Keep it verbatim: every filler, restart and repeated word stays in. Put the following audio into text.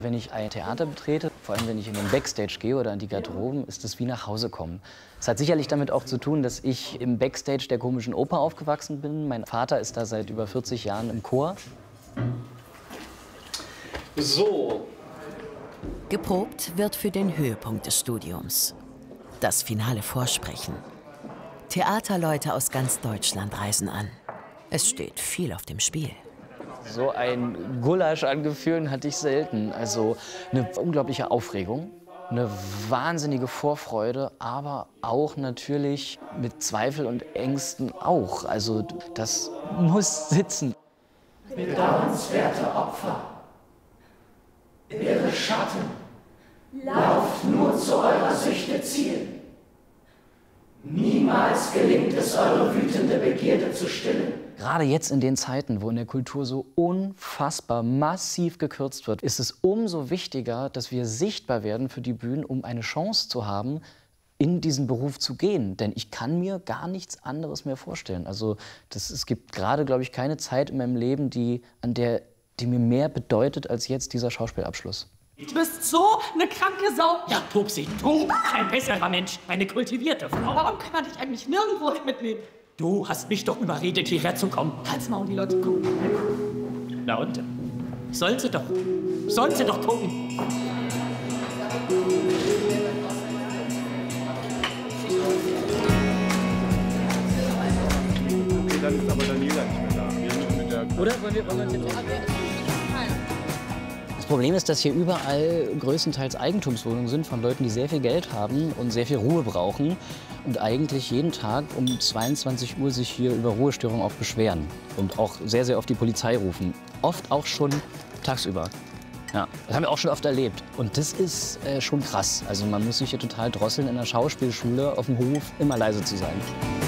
Wenn ich ein Theater betrete, vor allem wenn ich in den Backstage gehe oder in die Garderoben, ist es wie nach Hause kommen. Es hat sicherlich damit auch zu tun, dass ich im Backstage der Komischen Oper aufgewachsen bin. Mein Vater ist da seit über vierzig Jahren im Chor. So. Geprobt wird für den Höhepunkt des Studiums. Das finale Vorsprechen. Theaterleute aus ganz Deutschland reisen an. Es steht viel auf dem Spiel. So ein Gulasch an Gefühlen hatte ich selten. Also eine unglaubliche Aufregung, eine wahnsinnige Vorfreude, aber auch natürlich mit Zweifel und Ängsten auch. Also das muss sitzen. Bedauernswerte Opfer, ihre Schatten, lauft nur zu eurer Süchte Ziel. Niemals gelingt es, eure wütende Begierde zu stillen. Gerade jetzt in den Zeiten, wo in der Kultur so unfassbar massiv gekürzt wird, ist es umso wichtiger, dass wir sichtbar werden für die Bühnen, um eine Chance zu haben, in diesen Beruf zu gehen. Denn ich kann mir gar nichts anderes mehr vorstellen. Also das, es gibt gerade, glaube ich, keine Zeit in meinem Leben, die, an der, die mir mehr bedeutet als jetzt dieser Schauspielabschluss. Du bist so eine kranke Sau. Ja, Pupsi, du, ein besserer Mensch, eine kultivierte Frau. Warum kann man dich eigentlich nirgendwo mitnehmen? Du hast mich doch überredet, hierher zu kommen. Halt's mal, und die Leute gucken. Na und? Sollen sie doch. Sollen sie doch gucken. Okay, dann ist aber Daniela nicht mehr da. Wir müssen mit der... Oder? Wollen wir, wollen wir uns jetzt... Das Problem ist, dass hier überall größtenteils Eigentumswohnungen sind von Leuten, die sehr viel Geld haben und sehr viel Ruhe brauchen und eigentlich jeden Tag um zweiundzwanzig Uhr sich hier über Ruhestörungen auch beschweren und auch sehr, sehr oft die Polizei rufen. Oft auch schon tagsüber. Ja, das haben wir auch schon oft erlebt. Und das ist äh, schon krass. Also man muss sich hier total drosseln in der Schauspielschule auf dem Hof, immer leise zu sein.